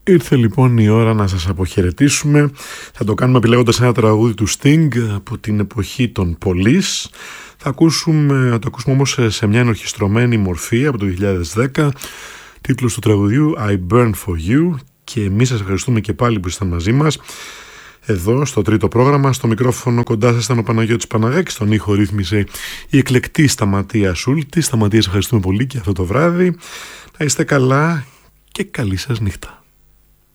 Ήρθε λοιπόν η ώρα να σας αποχαιρετήσουμε. Θα το κάνουμε επιλέγοντας ένα τραγούδι του Sting από την εποχή των Police. Θα το ακούσουμε όμως σε μια ενορχιστρωμένη μορφή από το 2010. Τίτλος του τραγουδιού I Burn For You. Και εμείς σας ευχαριστούμε και πάλι που ήσασταν μαζί μας εδώ στο τρίτο πρόγραμμα. Στο μικρόφωνο κοντά σας ήταν ο Παναγιώτης Παναγάκης. Στον ήχο ρύθμισε η εκλεκτή Σταματία Σούλτη. Σταματία, σας ευχαριστούμε πολύ και αυτό το βράδυ. Να είστε καλά και καλή σας νύχτα.